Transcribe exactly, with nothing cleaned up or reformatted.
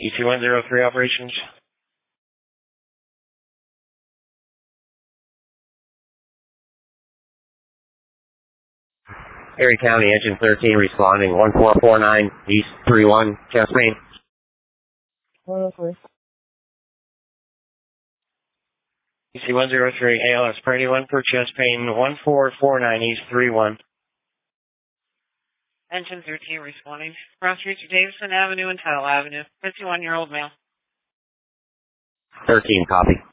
E two one zero three operations. Erie County, engine thirteen responding, one four four nine, East three one, chest main. one oh three. E C one zero three, A L S priority one for chest pain, one four four nine, East three one. Engine thirteen responding. Cross Richard Davison Avenue and Tuttle Avenue. fifty-one-year-old male. thirteen, copy.